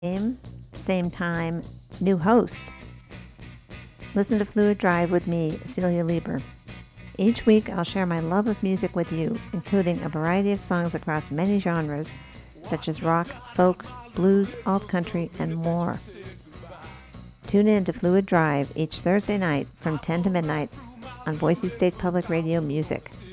Same time, new host. Listen to Fluid Drive with me, Celia Lieber. Each week, I'll share my love of music with you, including a variety of songs across many genres, such as rock, folk, blues, alt country, and more. Tune in to Fluid Drive each Thursday night from 10 to midnight on Boise State Public Radio Music.